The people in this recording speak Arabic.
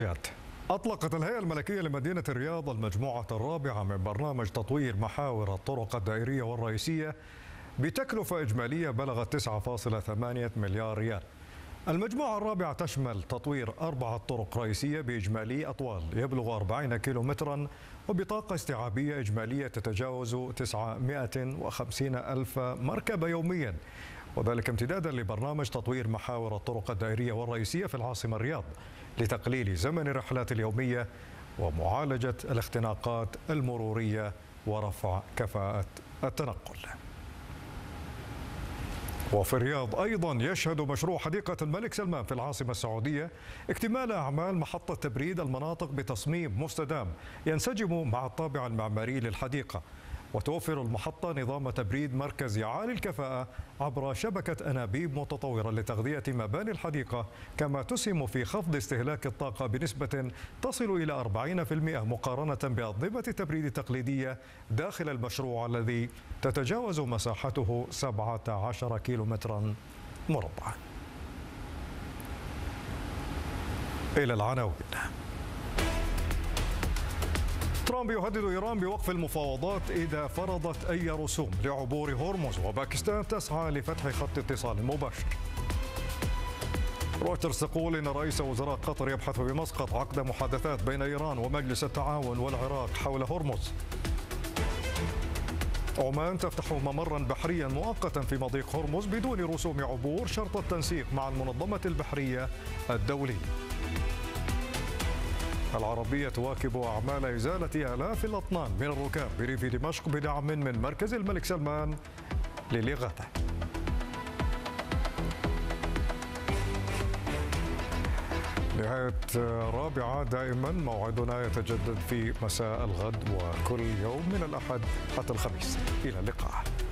أطلقت الهيئة الملكية لمدينة الرياض المجموعة الرابعة من برنامج تطوير محاور الطرق الدائرية والرئيسية بتكلفة إجمالية بلغت 9.8 مليار ريال. المجموعة الرابعة تشمل تطوير 4 طرق رئيسية بإجمالي أطوال يبلغ 40 كيلومترا وبطاقة استيعابية إجمالية تتجاوز 950 ألف مركبة يوميا، وذلك امتدادا لبرنامج تطوير محاور الطرق الدائرية والرئيسية في العاصمة الرياض لتقليل زمن الرحلات اليومية ومعالجة الاختناقات المرورية ورفع كفاءة التنقل. وفي الرياض أيضا يشهد مشروع حديقة الملك سلمان في العاصمة السعودية اكتمال أعمال محطة تبريد المناطق بتصميم مستدام ينسجم مع الطابع المعماري للحديقة، وتوفر المحطة نظام تبريد مركزي عالي الكفاءة عبر شبكة أنابيب متطورة لتغذية مباني الحديقة، كما تسهم في خفض استهلاك الطاقة بنسبة تصل إلى 40% مقارنة بأنظمة تبريد تقليدية داخل المشروع الذي تتجاوز مساحته 17 كيلومترا مربعا. إلى العناوين. ترامب يهدد إيران بوقف المفاوضات إذا فرضت أي رسوم لعبور هرمز، وباكستان تسعى لفتح خط اتصال مباشر. رويترز تقول إن رئيس وزراء قطر يبحث بمسقط عقد محادثات بين إيران ومجلس التعاون والعراق حول هرمز. عمان تفتح ممرا بحريا مؤقتا في مضيق هرمز بدون رسوم عبور شرط التنسيق مع المنظمة البحرية الدولية. العربية تواكب أعمال إزالة آلاف الأطنان من الركام بريف دمشق بدعم من مركز الملك سلمان للإغاثة. نهاية رابعة دائما موعدنا يتجدد في مساء الغد وكل يوم من الأحد حتى الخميس. إلى اللقاء.